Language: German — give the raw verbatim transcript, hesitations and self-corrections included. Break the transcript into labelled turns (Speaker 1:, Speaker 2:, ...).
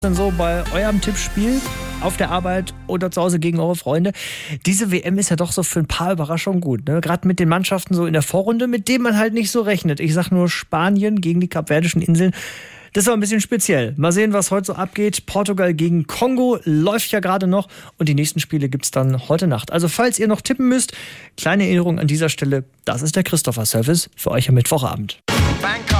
Speaker 1: denn so bei eurem Tippspiel auf der Arbeit oder zu Hause gegen eure Freunde? Diese W M ist ja doch so für ein paar Überraschungen gut, ne? Gerade mit den Mannschaften so in der Vorrunde, mit denen man halt nicht so rechnet. Ich sag nur Spanien gegen die Kapverdischen Inseln. Das ist aber ein bisschen speziell. Mal sehen, was heute so abgeht. Portugal gegen Kongo läuft ja gerade noch und die nächsten Spiele gibt's dann heute Nacht. Also falls ihr noch tippen müsst, kleine Erinnerung an dieser Stelle, das ist der Christopher Service für euch am Mittwochabend. Bangkok.